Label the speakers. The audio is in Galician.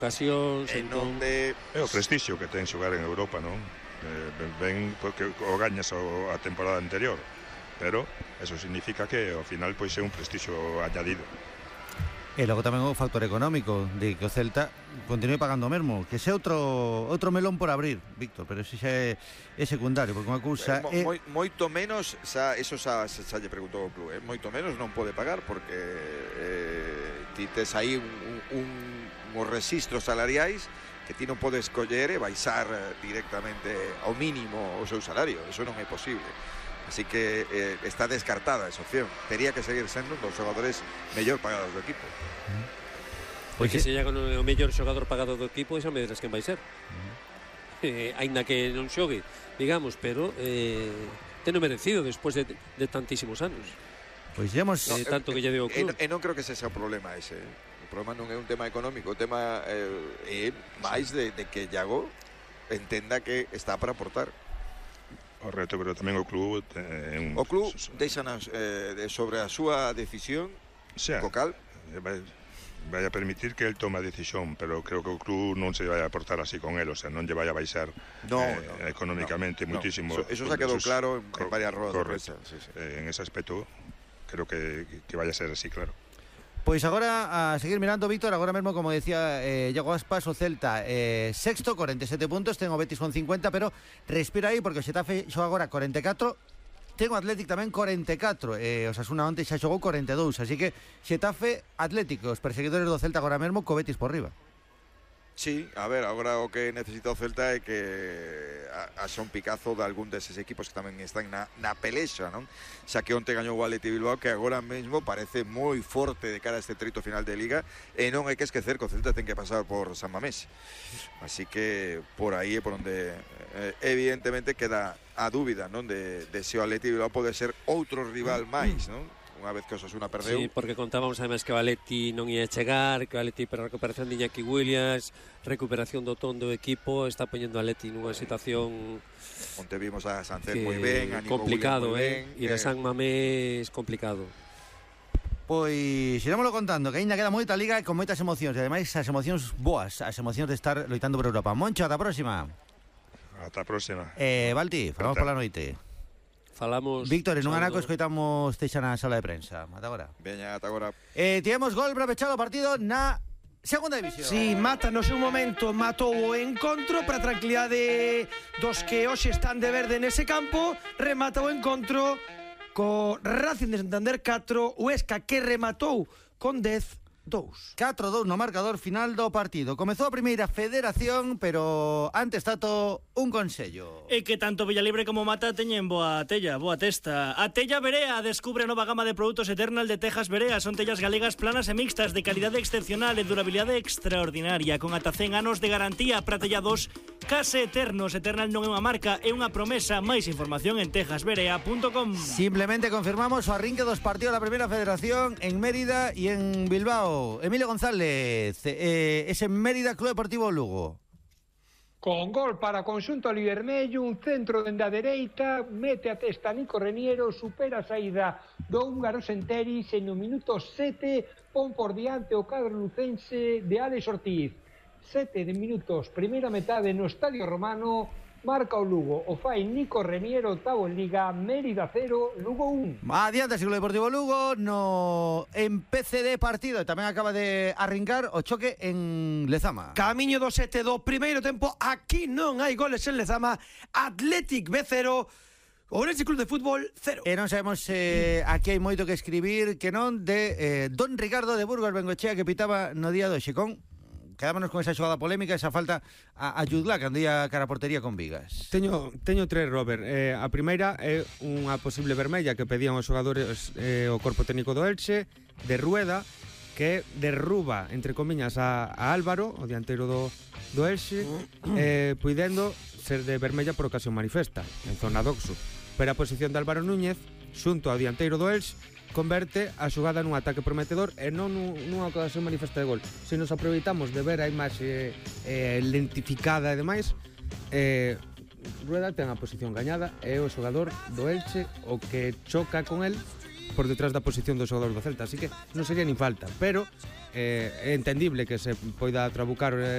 Speaker 1: ocasións,
Speaker 2: É
Speaker 3: o prestixio que ten xogar en Europa, non? Ben porque o gañas a temporada anterior, pero eso significa que ao final pois é un prestixio añadido.
Speaker 4: E logo tamén o factor económico de que o Celta continue pagando o mesmo, que ese outro melón por abrir, Víctor, pero ese xa é secundario, porque unha cousa é
Speaker 2: moito menos, eso xa lle preguntou o club, moito menos non pode pagar porque ti tes aí uns registros salariais que ti non podes coller e baixar directamente ao mínimo o seu salario, eso non é posible. Así que está descartada esa opción. Tería que seguir sendo un dos xogadores mellor pagados do equipo.
Speaker 1: Pois que se llega o mellor xogador pagado do equipo, esa me dirás quen vai ser. Aínda que non xogue, digamos, pero teno merecido despois de tantísimos anos.
Speaker 4: Pois digamos,
Speaker 1: tanto que lle deu o club.
Speaker 2: E non creo que ese sea o problema ese. O problema non é un tema económico, o tema é máis de que Iago entenda que está para aportar.
Speaker 3: Correcto, pero tamén o club
Speaker 2: o club deixanos sobre a súa decisión vocal
Speaker 3: vai a permitir que el tome a decisión, pero creo que o club non se vai a portar así con el, o sea, non lle vai a baixar económicamente muitísimo.
Speaker 2: Eso xa quedou claro en varias rodas.
Speaker 3: Correcto, en ese aspecto creo que vai a ser así, claro.
Speaker 4: Pois agora a seguir mirando, Víctor, agora mesmo, como decía Iago Aspas, o Celta sexto, 47 puntos, ten o Betis con 50, pero respira aí porque o Xetafe xoga agora 44, ten o Athletic tamén 44, o Osasuna onte xa xogou 42, así que Xetafe, Atlético, os perseguidores do Celta agora mesmo co Betis por riba.
Speaker 2: Sí, a ver, agora o que necesita o Celta é que haxa un picazo de algún deses equipos que tamén están na pelexa, non? Xa que onte gañou o Athletic Bilbao, que agora mesmo parece moi forte de cara a este trito final de Liga, e non hai que esquecer que o Celta ten que pasar por San Mamés. Así que por aí é por onde evidentemente queda a dúbida, non? De se o Athletic Bilbao pode ser outro rival máis, non? Unha vez que o Osasuna perdeu.
Speaker 1: Sí, porque contábamos además que o Atleti non ia chegar, que o Atleti para a recuperación de Iñaki Williams, recuperación do ton do equipo, está poñendo o Atleti nunha situación
Speaker 2: onte vimos a Sánchez moi ben, a Nico
Speaker 1: complicado,
Speaker 2: ben,
Speaker 1: ir a San Mamés complicado.
Speaker 4: Pois irámoslo contando, que ainda queda moita liga e con moitas emocións, e ademais as emocións boas, as emocións de estar loitando por Europa. Moncho, ata a próxima.
Speaker 3: Ata a próxima.
Speaker 4: Valti, falamos pola noite.
Speaker 1: Falamos.
Speaker 4: Víctor, en un anaco escoitamos Teixa na sala de prensa. Ata agora.
Speaker 2: Veña, ata agora.
Speaker 4: Tivemos gol para pechar o partido na segunda división.
Speaker 5: Sí, Mata no seu momento matou o encontro para a tranquilidade dos que hoxe están de verde nese campo. Remata o encontro co Racing de Santander 4, o Huesca que rematou con 10-2.
Speaker 4: 4-2 no marcador final do partido. Comezou a primeira federación, pero antes tato un consello.
Speaker 6: É que tanto Villalibre como Mata teñen boa tella, boa testa. A Tella Berea descubre a nova gama de produtos Eternal de Tejas Berea. Son tellas galegas planas e mixtas de calidade excepcional e durabilidade extraordinaria, con ata 100 anos de garantía para tellados case eternos. Eternal non é unha marca, é unha promesa. Máis información en tejasberea.com.
Speaker 4: Simplemente confirmamos o arrinque dos partidos da primeira federación en Mérida e en Bilbao. Emilio González, ese Mérida Club Deportivo Lugo.
Speaker 7: Con gol para conxunto albivermello, un centro dende a dereita, mete a testa Nico Reniero, supera a saída do húngaro Senteris e no minuto 7 pon por diante o cadro lucense de Alex Ortiz. 7 de minutos, primeira metade no Estadio Romano, marca o Lugo, o fai Nico Reniero, octavo en Liga, Mérida 0, Lugo 1.
Speaker 4: Adiante o Club Deportivo Lugo no empece de partido, tamén acaba de arrincar o choque en Lezama.
Speaker 5: Camiño do 7 do primeiro tempo, aquí non hai goles en Lezama. Athletic B0, Ourense Club de Fútbol 0.
Speaker 4: E non sabemos aquí hai moito que escribir que non de Don Ricardo de Burgos Bengochea, que pitaba no día do Xicón. Quedámonos con esa xogada polémica, esa falta a Yudla, que andía cara a portería con vigas.
Speaker 8: Teño tres, Robert. A primeira é unha posible vermella que pedían os xogadores o corpo técnico do Elche, de Rueda, que derruba, entre comiñas, a Álvaro, o dianteiro do Elche, puidendo ser de vermella por ocasión manifesta, en zona doxo. Pero a posición de Álvaro Núñez, xunto ao dianteiro do Elche, converte a xogada nun ataque prometedor e non nunha ocasión manifesta de gol. Se nos aproveitamos de ver a imaxe lentificada e demais, Rueda ten a posición gañada e o xogador do Elche o que choca con el por detrás da posición do xogador do Celta, así que non sería nin falta, pero é entendible que se poida trabucar